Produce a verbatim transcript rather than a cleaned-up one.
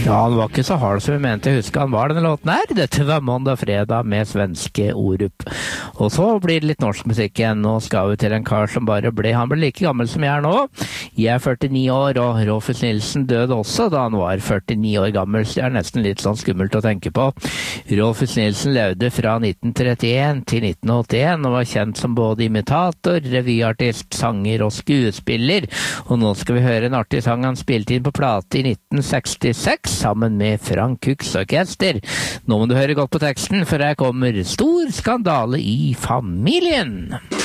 Ja, han var ikke så hard som vi mente. Jeg husker han var denne låten her. Dette var Måndag fredag med svenske Orup. Og så blir det litt norsk musikk igjen. Nå skal vi til en kar som bare ble, han ble like gammel som jeg er nå. Jeg er førtini år, og Rolfus Nilsen døde også da han var førtini år gammel. Så det er nesten litt sånn skummelt å tenke på. Rolfus Nilsen levde fra nitten trettien til nitten åttien, og var kjent som både imitator, revyartist, sanger og skuespiller. Og nå skal vi høre en artig sang han spilte inn på plate i nitten sekstiseks, sammen med Frank Kuks orkester. Nå må du høre godt på teksten, for her kommer Stor skandale i familien.